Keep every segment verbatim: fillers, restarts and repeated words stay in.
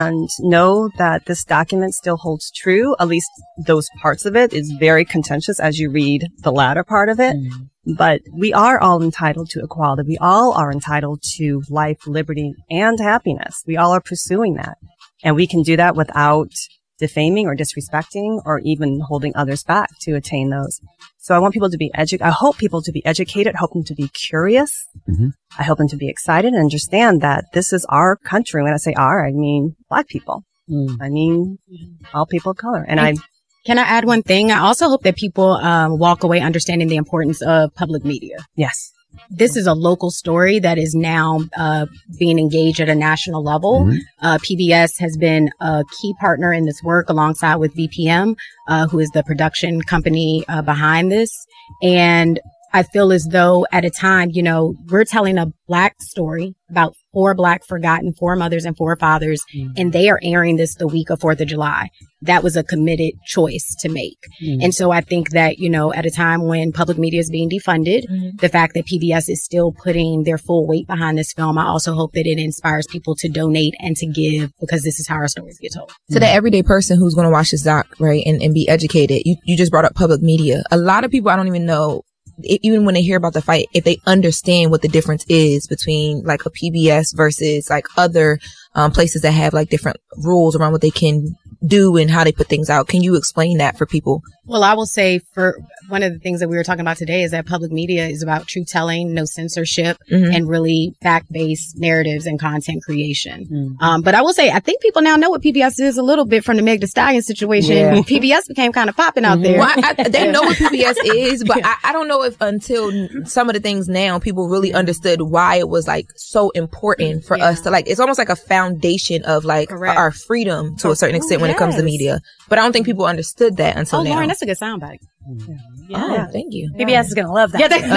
And know that this document still holds true. At least those parts of it is very contentious as you read the latter part of it. Mm-hmm. But we are all entitled to equality. We all are entitled to life, liberty, and happiness. We all are pursuing that. And we can do that without defaming or disrespecting or even holding others back to attain those. So I want people to be edu- I hope people to be educated, hope them to be curious. Mm-hmm. I hope them to be excited and understand that this is our country. When I say our, I mean Black people. Mm. I mean all people of color. And I Can I add one thing? I also hope that people um, walk away understanding the importance of public media. Yes. This is a local story that is now uh, being engaged at a national level. Mm-hmm. Uh, P B S has been a key partner in this work alongside with V P M, uh, who is the production company uh, behind this. And I feel as though at a time, you know, we're telling a Black story about four Black forgotten foremothers and forefathers, mm-hmm. and they are airing this the week of fourth of July. That was a committed choice to make. Mm-hmm. And so I think that, you know, at a time when public media is being defunded, mm-hmm. the fact that P B S is still putting their full weight behind this film, I also hope that it inspires people to donate and to give, because this is how our stories get told. To the everyday person who's going to watch this doc, right, and, and be educated, you, you just brought up public media. A lot of people, I don't even know, even when they hear about the fight, if they understand what the difference is between like a P B S versus like other um, places that have like different rules around what they can do and how they put things out. Can you explain that for people? Well, I will say for one of the things that we were talking about today is that public media is about truth telling, no censorship, mm-hmm. and really fact-based narratives and content creation. Mm-hmm. Um, but I will say, I think people now know what P B S is a little bit from the Meg Thee Stallion situation. Yeah. P B S became kind of popping out mm-hmm. there. Well, I, I, they know what P B S is, but I, I don't know if until some of the things now people really understood why it was like so important for yeah. us to like, it's almost like a foundation of like Correct. Our freedom to a certain extent Ooh, when yes. it comes to media. But I don't think people understood that until oh, now. Lauren, that's a good soundbite. Yeah. Oh, yeah. Thank you. P B S is going to love that. Yeah, they,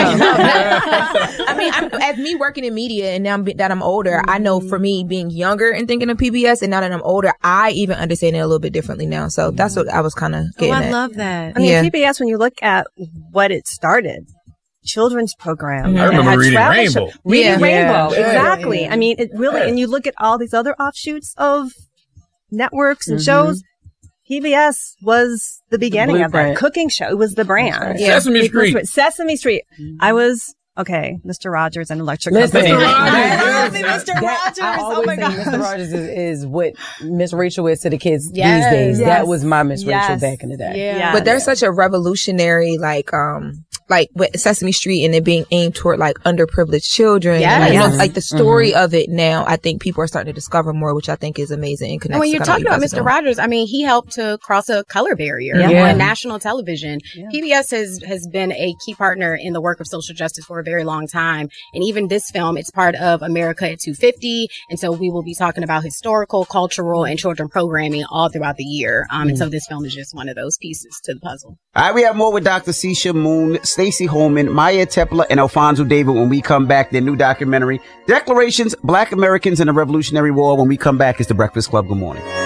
oh. I mean, I'm, as me working in media and now that I'm older, mm-hmm. I know for me being younger and thinking of P B S and now that I'm older, I even understand it a little bit differently now. So mm-hmm. that's what I was kind of getting oh, I at. love that. I mean, yeah. P B S, when you look at what it started, children's program. Mm-hmm. I remember Reading Rainbow. Show. Reading yeah. Rainbow, yeah. exactly. Yeah. I mean, it really, and you look at all these other offshoots of networks and mm-hmm. shows, P B S was the beginning the of that cooking show. It was the brand. Yeah. Sesame Street. Sesame Street. Mm-hmm. I was, okay, Mister Rogers and Electric Listen, Company. Mister Mister Rogers. I always Oh my think gosh. Mister Rogers is, is what Miss Rachel is to the kids Yes. these days. Yes. That was my Miss Yes. Rachel back in the day. Yeah. Yeah. But there's Yeah. such a revolutionary, like, um, like with Sesame Street and it being aimed toward like underprivileged children. Yes. Like, you know, Yes. like the story Mm-hmm. of it now, I think people are starting to discover more, which I think is amazing and connects And when to you're kinda what talking you about guys are Mister doing. Rogers, I mean, he helped to cross a color barrier Yeah. Yeah. on national television. Yeah. P B S has, has been a key partner in the work of social justice for a very long time. And even this film, it's part of America at two fifty. And so we will be talking about historical, cultural, and children programming all throughout the year. Um, mm. And so this film is just one of those pieces to the puzzle. All right, we have more with Doctor Sisha Moon, Stacey Holman, Maya Tepler, and Alfonso David when we come back. Their new documentary, Declarations, Black Americans in the Revolutionary War. When we come back, it's The Breakfast Club. Good morning.